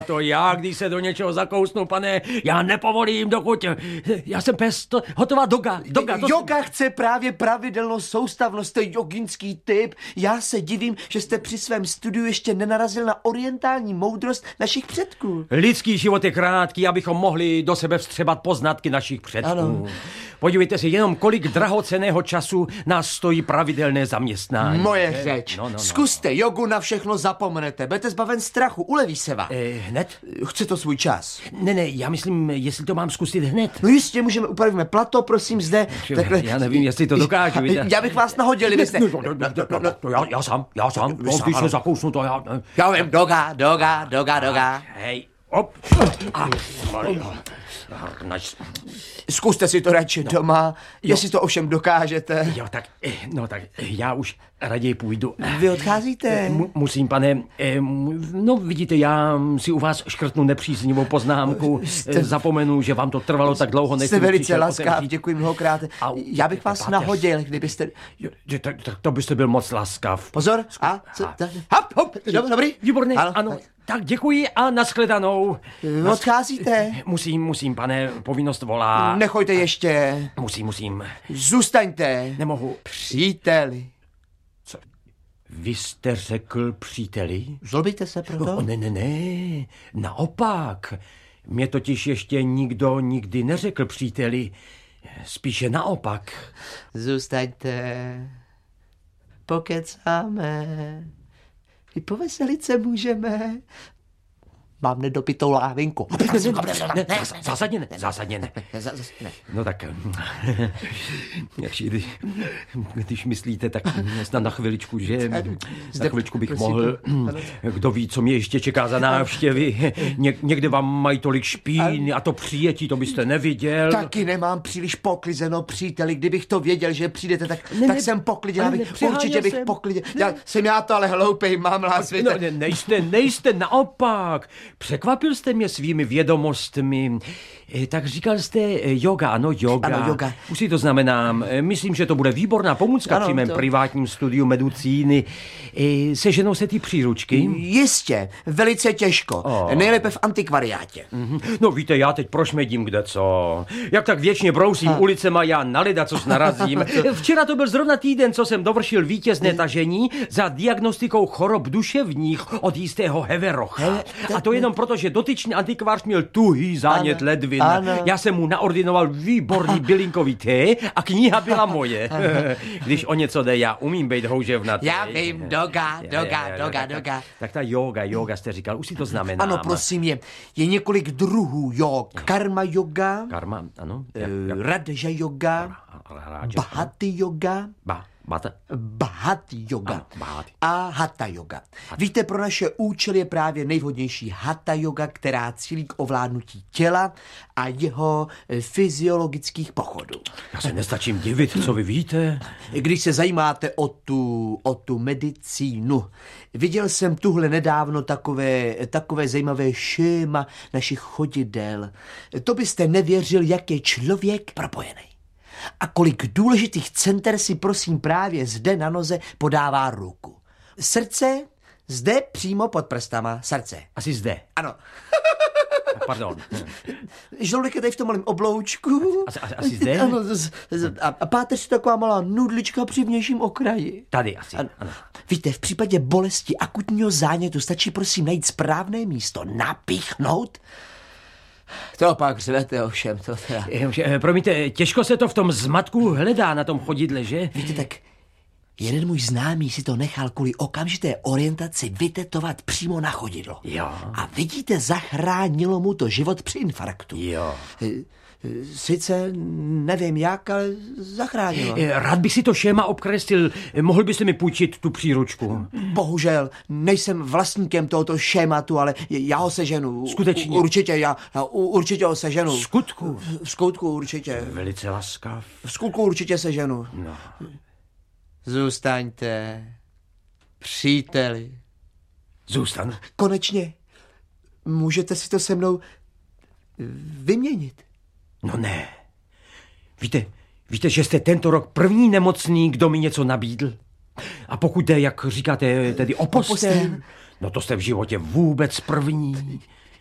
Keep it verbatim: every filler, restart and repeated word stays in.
To já, když se do něčeho zakousnu, pane, já nepovolím, dokud... Já jsem pes, to, hotová doga. doga to Yoga jsem... chce právě pravidelnost, soustavnost, jste joginský typ. Já se divím, že jste při svém studiu ještě nenarazil na orientální moudrost našich předků. Lidský život je krátký, abychom mohli do sebe vstřebat poznatky našich předků. Ano. Podívejte si jenom, kolik drahocenného času nás stojí pravidelné zaměstnání. Moje řeč. No, no, no. Zkuste jogu, na všechno zapomenete. Budete zbaven strachu, uleví se vám. Eh, hned? Chce to svůj čas. Ne, ne, já myslím, jestli to mám zkusit hned. No jistě, můžeme, upravíme plato, prosím, zde. Takhle. Já nevím, jestli to dokážu. Víte? Já bych vás nahodil, kdybyste... No, no, no, no, no, no, já, já sám, já sám. No, když se zakousnu, to já... Já vím, doga, doga, doga, doga. Hej, op. A, Zkuste si to radši no. doma, jestli to ovšem dokážete. Jo, tak, no tak, já už raději půjdu. Vy odcházíte? M- musím, pane, no vidíte, já si u vás škrtnu nepříznivou poznámku, Jste... zapomenu, že vám to trvalo tak dlouho, než jste velice laskav, děkuji mnohokrát. Au, já bych vás páteř. nahodil, kdybyste... Jo, tak, tak to byste byl moc laskav. Pozor, a, co, ta, hop, hop, dobrý, dobrý. Výborně, ano. ano. Tak děkuji a nashledanou. Odcházíte? Musím, musím, pane, povinnost volá. Nechoďte ještě. Musím, musím. Zůstaňte. Nemohu. Příteli. Co? Vy jste řekl příteli? Zlobíte se proto? Oh, ne, ne, ne. Naopak. Mě totiž ještě nikdo nikdy neřekl příteli. Spíše naopak. Zůstaňte. Pokecáme. I poveselit se můžeme. Mám nedopitou lávinku. Ne, ne, zásadně ne, zásadně ne. No tak, když, když myslíte, tak snad na chviličku, že na chviličku bych mohl, kdo ví, co mě ještě čeká za návštěvy. Ně, někde vám mají tolik špíny a to přijetí, to byste neviděl. Taky nemám příliš poklizeno, příteli. Kdybych to věděl, že přijdete, tak, ne, tak ne, jsem pokliděl. Určitě bych jsem. pokliděl. Já, jsem já to ale hloupej, mám lás. No, ne, nejste, nejste, naopak. Překvapil jste mě svými vědomostmi. Tak říkal jste yoga, ano, yoga. Ano, yoga. Už si to znamenám. Myslím, že to bude výborná pomůcka ano, při mém to... privátním studiu medicíny. Seženou se ty příručky? Jistě, velice těžko. Oh. Nejlépe v antikvariátě. Mm-hmm. No víte, já teď prošmedím kde co. Jak tak věčně brousím a. ulicema, já na leda, co narazím. Včera to byl zrovna týden, co jsem dovršil vítězné tažení za diagnostikou chorob duševních od jistého Heverocha. He, a to jenom proto, že dotyčný antikvář měl tuhý zánět ano. ledvin. Ano. Já jsem mu naordinoval výborný bylinkový té a kniha byla moje. Když o něco jde, já umím být houževnatý. Já vím, doga, doga, je, je, doga, doga. Tak ta yoga, yoga jste říkal, už si to znamená. Ano, prosím, je, je několik druhů jog. Karma yoga. Karma, ano. Uh, Raja yoga. Bhati yoga. Ba. Bata? Bhati yoga. Ano, bhati. A hatha yoga. Hatha. Víte, pro naše účely je právě nejvhodnější hatha yoga, která cílí k ovládnutí těla a jeho fyziologických pochodů. Já se nestačím divit, co vy víte. Když se zajímáte o tu, o tu medicínu, viděl jsem tuhle nedávno takové, takové zajímavé šéma našich chodidel. To byste nevěřil, jak je člověk propojený. A kolik důležitých center si prosím právě zde na noze podává ruku. Srdce zde přímo pod prstama. Srdce. Asi zde. Ano. Pardon. Žaludek je tady v tom malém obloučku. Asi, asi, asi zde? Ano. A, a páteř je taková malá nudlička při vnějším okraji. Tady asi. Ano. Ano. Víte, v případě bolesti akutního zánětu stačí prosím najít správné místo, napíchnout. To pak řvete ovšem, to teda. Promiňte, těžko se to v tom zmatku hledá na tom chodidle, že? Víte, tak jeden můj známý si to nechal kvůli okamžité orientaci vytetovat přímo na chodidlo. Jo. A vidíte, zachránilo mu to život při infarktu. Jo. Sice nevím jak, ale zachránilo. Rád bych si to šéma obkreslil. Mohl byste mi půjčit tu příručku? Bohužel, nejsem vlastníkem tohoto šématu, ale já ho seženu. Skutečně? Určitě, já, já určitě ho seženu. V skutku? V skutku určitě. Velice laskav. V skutku určitě seženu. No. Zůstaňte, příteli. Zůstanu. Konečně. Můžete si to se mnou vyměnit. No ne. Víte, víte, že jste tento rok první nemocný, kdo mi něco nabídl? A pokud jde, jak říkáte, tedy o postel, no to jste v životě vůbec první.